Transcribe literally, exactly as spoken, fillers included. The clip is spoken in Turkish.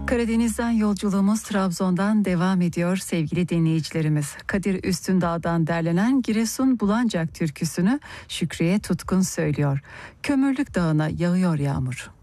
Karadeniz'den yolculuğumuz Trabzon'dan devam ediyor sevgili dinleyicilerimiz. Kadir Üstündağ'dan derlenen Giresun Bulancak türküsünü Şükriye Tutkun söylüyor. Kömürlük Dağı'na yağıyor yağmur.